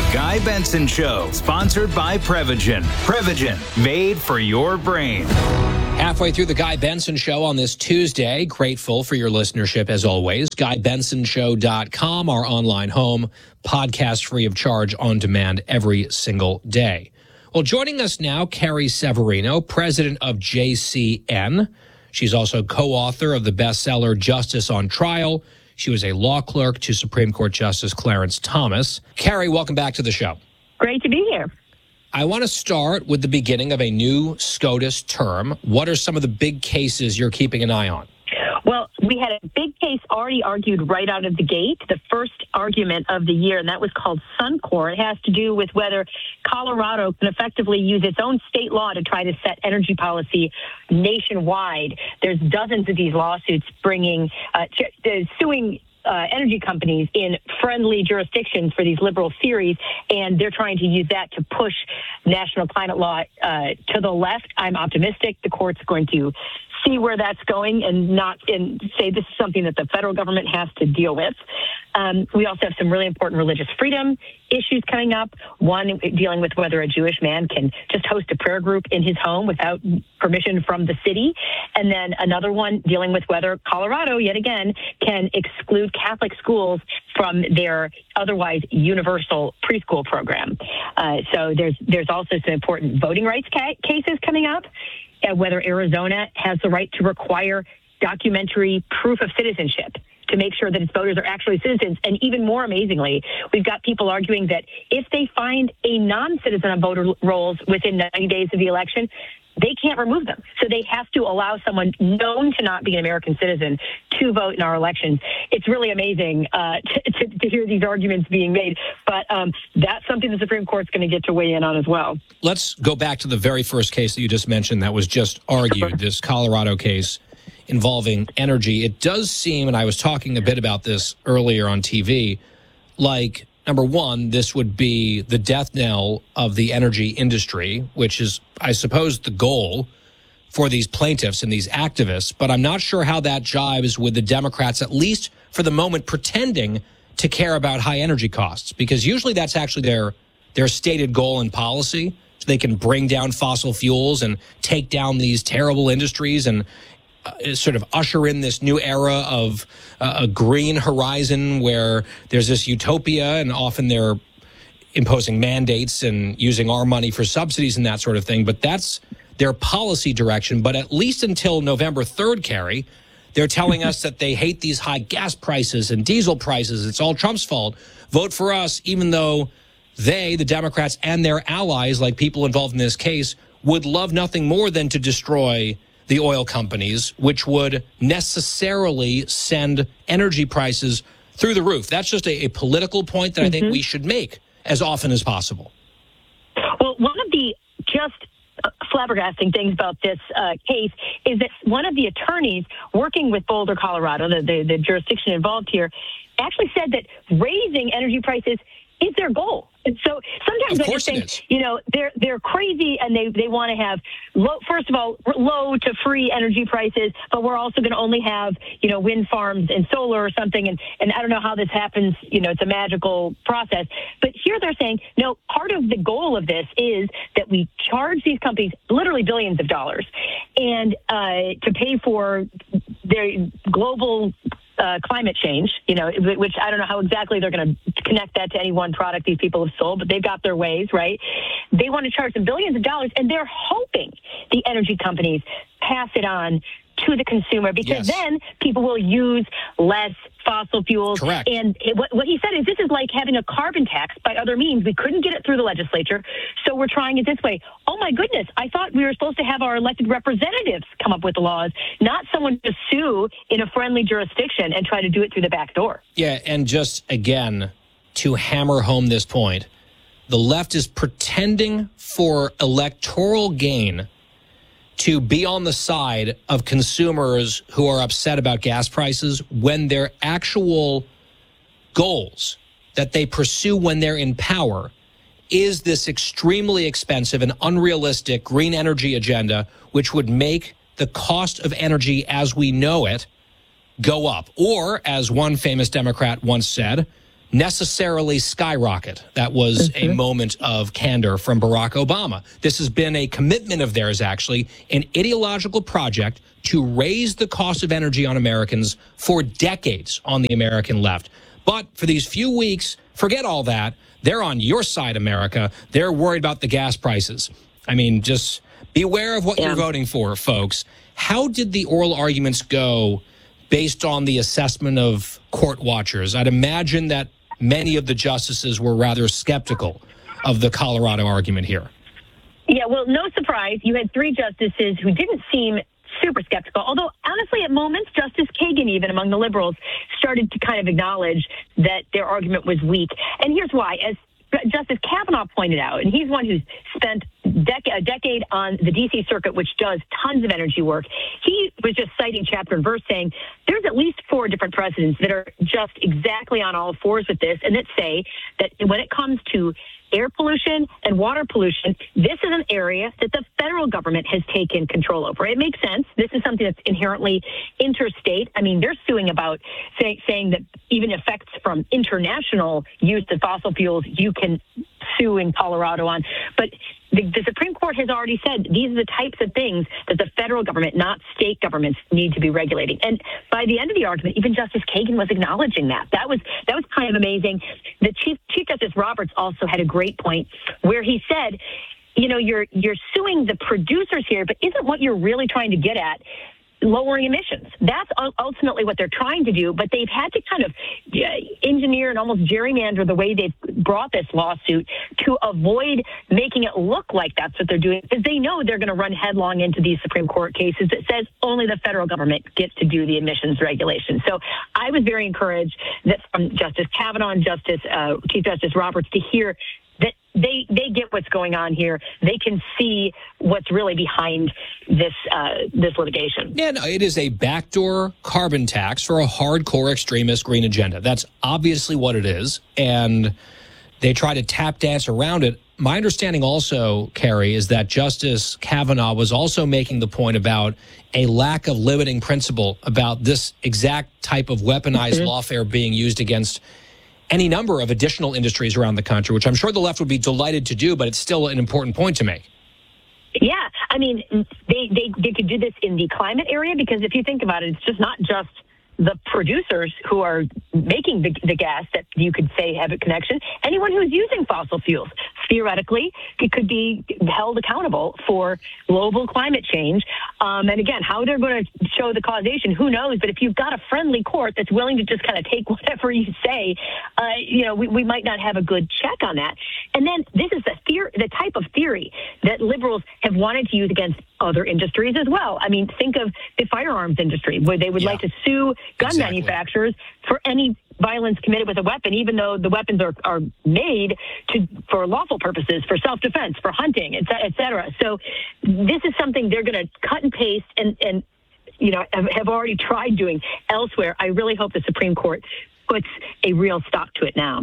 Guy Benson Show, sponsored by Prevagen. Prevagen, made for your brain. Halfway through the Guy Benson Show on this Tuesday. Grateful for your listenership as always. GuyBensonShow.com, our online home, podcast free of charge, on demand every single day. Well, joining us now, Carrie Severino, president of JCN. She's also co-author of the bestseller Justice on Trial. She was a law clerk to Supreme Court Justice Clarence Thomas. Carrie, welcome back to the show. Great to be here. I want to start with the beginning of a new SCOTUS term. What are some of the big cases you're keeping an eye on? Well, we had a big case already argued right out of the gate, the first argument of the year, and that was called Suncor. It has to do with whether Colorado can effectively use its own state law to try to set energy policy nationwide. There's dozens of these lawsuits suing energy companies in friendly jurisdictions for these liberal theories, and they're trying to use that to push national climate law to the left. I'm optimistic the court's going to see where that's going and say this is something that the federal government has to deal with. We also have some really important religious freedom issues coming up. One dealing with whether a Jewish man can just host a prayer group in his home without permission from the city. And then another one dealing with whether Colorado, yet again, can exclude Catholic schools from their otherwise universal preschool program. So there's also some important voting rights cases coming up. Whether Arizona has the right to require documentary proof of citizenship to make sure that its voters are actually citizens. And even more amazingly, we've got people arguing that if they find a non-citizen on voter rolls within 90 days of the election, they can't remove them. So they have to allow someone known to not be an American citizen to vote in our elections. It's really amazing to hear these arguments being made. But that's something the Supreme Court's going to get to weigh in on as well. Let's go back to the very first case that you just mentioned that was just argued, this Colorado case involving energy. It does seem, and I was talking a bit about this earlier on TV, like, number one, this would be the death knell of the energy industry, which is, I suppose, the goal for these plaintiffs and these activists. But I'm not sure how that jives with the Democrats, at least for the moment, pretending to care about high energy costs, because usually that's actually their stated goal and policy. So they can bring down fossil fuels and take down these terrible industries and sort of usher in this new era of a green horizon where there's this utopia, and often they're imposing mandates and using our money for subsidies and that sort of thing. But that's their policy direction. But at least until November 3rd, Carrie, they're telling us that they hate these high gas prices and diesel prices. It's all Trump's fault. Vote for us, even though they, the Democrats and their allies, like people involved in this case, would love nothing more than to destroy the oil companies, which would necessarily send energy prices through the roof. That's just a political point that I think we should make as often as possible. Well, one of the just flabbergasting things about this case is that one of the attorneys working with Boulder, Colorado, the jurisdiction involved here, actually said that raising energy prices is their goal. And so sometimes I just think, they're crazy and they want to have low to free energy prices, but we're also going to only have, wind farms and solar or something. And I don't know how this happens. It's a magical process. But here they're saying, no, part of the goal of this is that we charge these companies literally billions of dollars and to pay for their global climate change, which I don't know how exactly they're going to connect that to any one product these people have sold, but they've got their ways, right? They want to charge them billions of dollars, and they're hoping the energy companies pass it on to the consumer because then people will use less fossil fuels. Correct. And what he said is this is like having a carbon tax by other means. We couldn't get it through the legislature, so we're trying it this way. Oh, my goodness. I thought we were supposed to have our elected representatives come up with the laws, not someone to sue in a friendly jurisdiction and try to do it through the back door. Yeah, and just, again, to hammer home this point, the left is pretending for electoral gain to be on the side of consumers who are upset about gas prices when their actual goals that they pursue when they're in power is this extremely expensive and unrealistic green energy agenda, which would make the cost of energy as we know it go up. Or, as one famous Democrat once said, necessarily skyrocket. That was a moment of candor from Barack Obama. This has been a commitment of theirs, actually, an ideological project to raise the cost of energy on Americans for decades on the American left. But for these few weeks, forget all that. They're on your side, America. They're worried about the gas prices. I mean, just beware of what you're voting for, folks. How did the oral arguments go based on the assessment of court watchers? I'd imagine that many of the justices were rather skeptical of the Colorado argument here. Yeah, well, no surprise. You had three justices who didn't seem super skeptical, although honestly at moments Justice Kagan, even among the liberals, started to kind of acknowledge that their argument was weak. And here's why. As Justice Kavanaugh pointed out, and he's one who's spent a decade on the D.C. Circuit, which does tons of energy work, he was just citing chapter and verse saying there's at least 4 different precedents that are just exactly on all fours with this, and that say that when it comes to air pollution and water pollution, this is an area that the federal government has taken control over. It makes sense. This is something that's inherently interstate. I mean, they're suing about saying that even effects from international use of fossil fuels, you can sue in Colorado on. But the Supreme Court has already said these are the types of things that the federal government, not state governments, need to be regulating. And by the end of the argument, even Justice Kagan was acknowledging that. That was kind of amazing. The Chief Justice Roberts also had a great point where he said, you know, you're suing the producers here, but isn't what you're really trying to get at lowering emissions? That's ultimately what they're trying to do, but they've had to kind of engineer and almost gerrymander the way they've brought this lawsuit to avoid making it look like that's what they're doing, because they know they're going to run headlong into these Supreme Court cases that says only the federal government gets to do the emissions regulation. So I was very encouraged that from Justice Kavanaugh and Chief Justice Roberts to hear that they get what's going on here. They can see what's really behind this litigation. Yeah, no, it is a backdoor carbon tax for a hardcore extremist green agenda. That's obviously what it is, and they try to tap dance around it. My understanding also, Carrie, is that Justice Kavanaugh was also making the point about a lack of limiting principle about this exact type of weaponized lawfare being used against any number of additional industries around the country, which I'm sure the left would be delighted to do, but it's still an important point to make. Yeah, I mean, they could do this in the climate area, because if you think about it, it's just not just the producers who are making the gas that you could say have a connection. Anyone who's using fossil fuels, theoretically, it could be held accountable for global climate change. And again, how they're going to show the causation, who knows? But if you've got a friendly court that's willing to just kind of take whatever you say, we might not have a good check on that. And then this is the type of theory that liberals have wanted to use against other industries as well. I mean, think of the firearms industry, where they would like to sue gun manufacturers for any violence committed with a weapon, even though the weapons are made for lawful purposes, for self-defense, for hunting, et cetera. So this is something they're going to cut and paste and have already tried doing elsewhere. I really hope the Supreme Court puts a real stop to it now.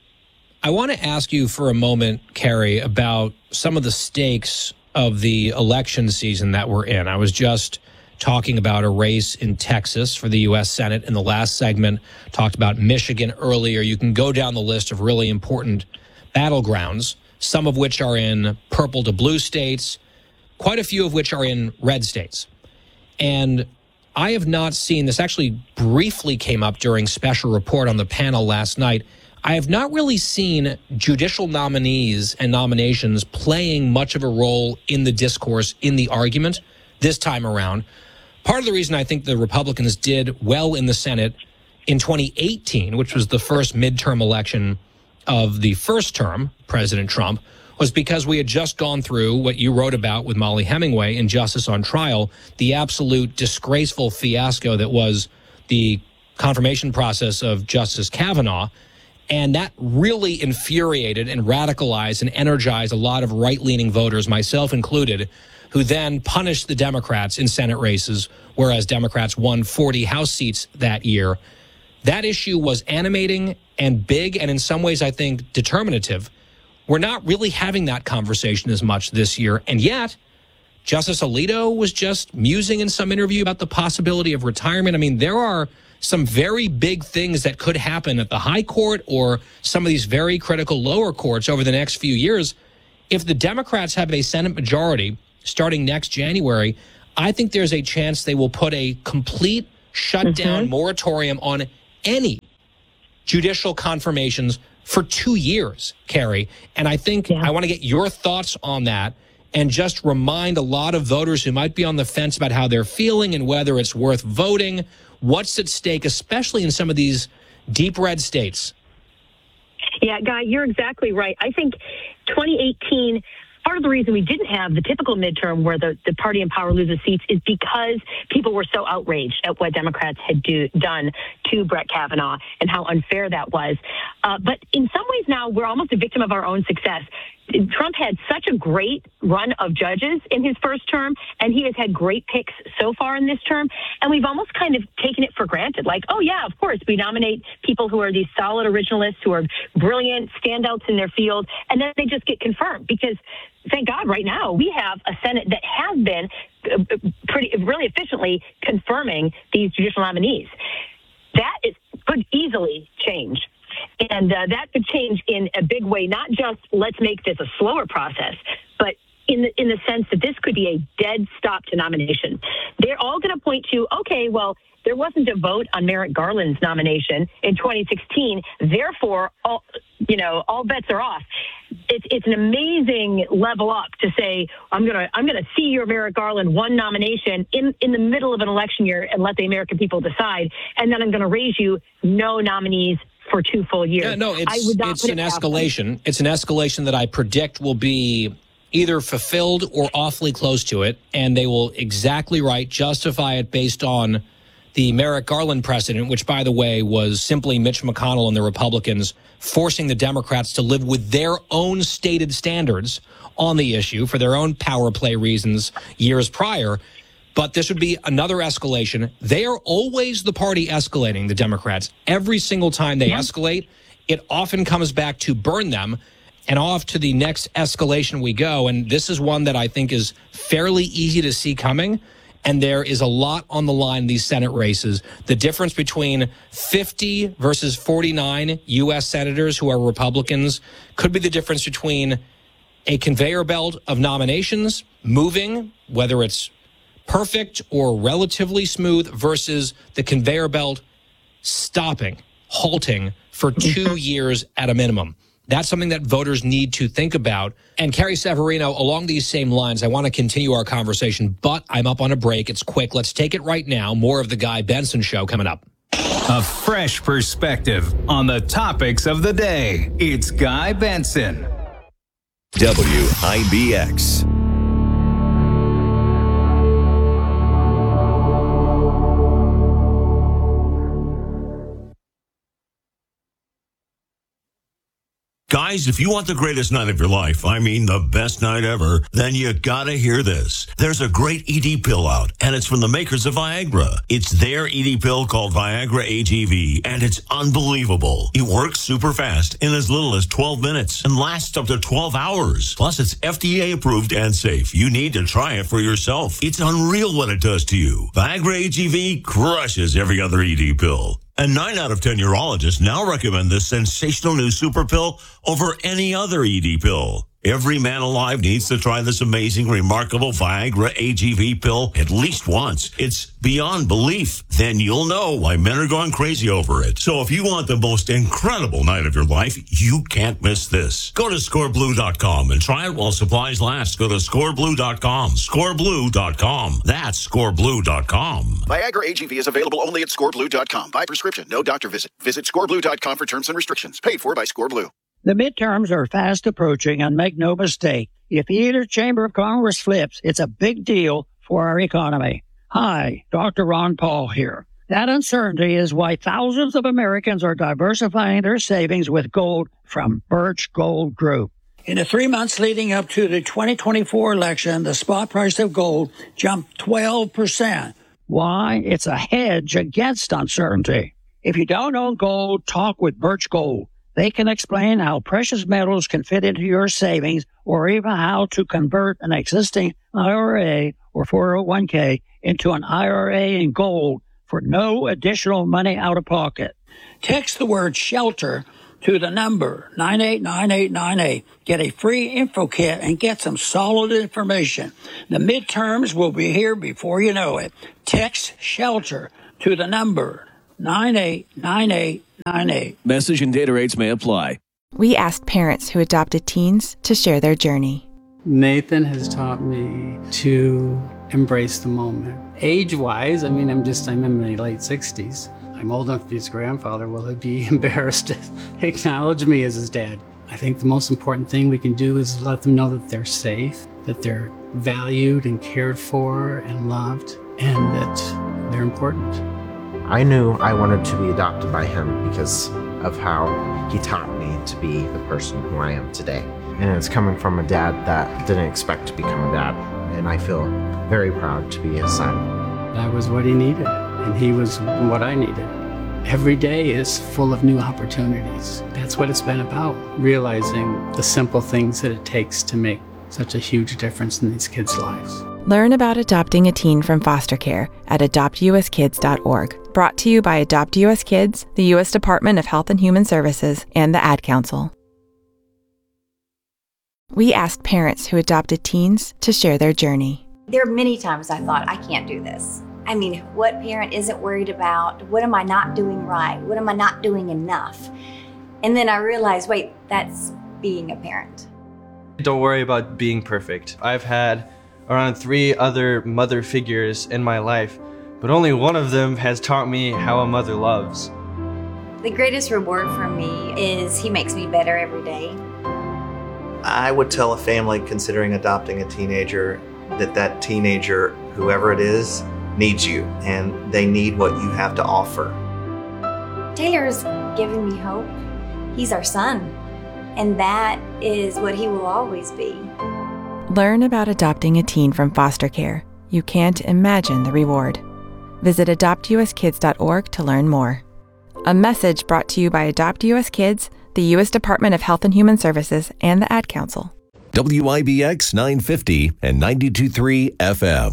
I want to ask you for a moment, Carrie, about some of the stakes of the election season that we're in. I was just talking about a race in Texas for the U.S. Senate in the last segment, talked about Michigan earlier. You can go down the list of really important battlegrounds, some of which are in purple to blue states, quite a few of which are in red states. And I have not seen, this actually briefly came up during special report on the panel last night, I have not really seen judicial nominees and nominations playing much of a role in the discourse, in the argument this time around. Part of the reason I think the Republicans did well in the Senate in 2018, which was the first midterm election of the first term, President Trump, was because we had just gone through what you wrote about with Molly Hemingway in Justice on Trial, the absolute disgraceful fiasco that was the confirmation process of Justice Kavanaugh. And that really infuriated and radicalized and energized a lot of right-leaning voters, myself included, who then punished the Democrats in Senate races, whereas Democrats won 40 House seats that year. That issue was animating and big, and in some ways, I think, determinative. We're not really having that conversation as much this year, and yet Justice Alito was just musing in some interview about the possibility of retirement. I mean, there are some very big things that could happen at the high court or some of these very critical lower courts over the next few years. If the Democrats have a Senate majority starting next January, I think there's a chance they will put a complete shutdown moratorium on any judicial confirmations for 2 years, Carrie. And I think I want to get your thoughts on that and just remind a lot of voters who might be on the fence about how they're feeling and whether it's worth voting. What's at stake, especially in some of these deep red states? Yeah, Guy, you're exactly right. I think 2018, part of the reason we didn't have the typical midterm where the party in power loses seats is because people were so outraged at what Democrats had done to Brett Kavanaugh and how unfair that was. But in some ways now, we're almost a victim of our own success. Trump had such a great run of judges in his first term, and he has had great picks so far in this term. And we've almost kind of taken it for granted. Like, oh, yeah, of course, we nominate people who are these solid originalists, who are brilliant standouts in their field, and then they just get confirmed. Because, thank God, right now, we have a Senate that has been really efficiently confirming these judicial nominees. That could easily change. And that could change in a big way, not just let's make this a slower process, but in the sense that this could be a dead stop to nomination. They're all going to point to, okay, well, there wasn't a vote on Merrick Garland's nomination in 2016. Therefore, all bets are off. It's an amazing level up to say, I'm gonna see your Merrick Garland one nomination in the middle of an election year and let the American people decide, and then I'm going to raise you no nominees for 2 full years. Yeah, no, it's an escalation. It's an escalation that I predict will be either fulfilled or awfully close to it, and they will exactly justify it based on the Merrick Garland precedent, which, by the way, was simply Mitch McConnell and the Republicans forcing the Democrats to live with their own stated standards on the issue for their own power play reasons years prior. But this would be another escalation. They are always the party escalating, the Democrats. Every single time they escalate, it often comes back to burn them, and off to the next escalation we go. And this is one that I think is fairly easy to see coming. And there is a lot on the line in these Senate races. The difference between 50 versus 49 U.S. senators who are Republicans could be the difference between a conveyor belt of nominations moving, whether it's perfect or relatively smooth, versus the conveyor belt stopping, halting for 2 years at a minimum. That's something that voters need to think about. And Carrie Severino, along these same lines, I want to continue our conversation, but I'm up on a break. It's quick. Let's take it right now. More of the Guy Benson Show coming up. A fresh perspective on the topics of the day. It's Guy Benson. WIBX. Guys, if you want the greatest night of your life, I mean the best night ever, then you gotta hear this. There's a great ED pill out, and it's from the makers of Viagra. It's their ED pill called Viagra AGV, and it's unbelievable. It works super fast in as little as 12 minutes and lasts up to 12 hours. Plus, it's FDA approved and safe. You need to try it for yourself. It's unreal what it does to you. Viagra AGV crushes every other ED pill. And 9 out of 10 urologists now recommend this sensational new super pill over any other ED pill. Every man alive needs to try this amazing, remarkable Viagra AGV pill at least once. It's beyond belief. Then you'll know why men are going crazy over it. So if you want the most incredible night of your life, you can't miss this. Go to scoreblue.com and try it while supplies last. Go to scoreblue.com. Scoreblue.com. That's scoreblue.com. Viagra AGV is available only at scoreblue.com. By prescription, no doctor visit. Visit scoreblue.com for terms and restrictions. Paid for by Scoreblue. The midterms are fast approaching, and make no mistake, if either chamber of Congress flips, it's a big deal for our economy. Hi, Dr. Ron Paul here. That uncertainty is why thousands of Americans are diversifying their savings with gold from Birch Gold Group. In the 3 months leading up to the 2024 election, the spot price of gold jumped 12%. Why? It's a hedge against uncertainty. If you don't own gold, talk with Birch Gold. They can explain how precious metals can fit into your savings, or even how to convert an existing IRA or 401k into an IRA in gold for no additional money out of pocket. Text the word SHELTER to the number 989898. Get a free info kit and get some solid information. The midterms will be here before you know it. Text SHELTER to the number 989898. Message and data rates may apply. We asked parents who adopted teens to share their journey. Nathan has taught me to embrace the moment. Age-wise, I'm in my late 60s. I'm old enough to be his grandfather. Will he be embarrassed to acknowledge me as his dad? I think the most important thing we can do is let them know that they're safe, that they're valued and cared for and loved, and that they're important. I knew I wanted to be adopted by him because of how he taught me to be the person who I am today. And it's coming from a dad that didn't expect to become a dad, and I feel very proud to be his son. I was what he needed, and he was what I needed. Every day is full of new opportunities. That's what it's been about, realizing the simple things that it takes to make such a huge difference in these kids' lives. Learn about adopting a teen from foster care at adoptuskids.org. Brought to you by Adopt US Kids, the U.S. Department of Health and Human Services, and the Ad Council. We asked parents who adopted teens to share their journey. There are many times I thought, I can't do this. I mean, what parent isn't worried about, what am I not doing right? What am I not doing enough? And then I realized, wait, that's being a parent. Don't worry about being perfect. I've had around 3 other mother figures in my life, but only one of them has taught me how a mother loves. The greatest reward for me is he makes me better every day. I would tell a family considering adopting a teenager that teenager, whoever it is, needs you, and they need what you have to offer. Taylor's given me hope. He's our son, and that is what he will always be. Learn about adopting a teen from foster care. You can't imagine the reward. Visit adoptuskids.org to learn more. A message brought to you by Adopt US Kids, the U.S. Department of Health and Human Services, and the Ad Council. WIBX 950 and 92.3 FM.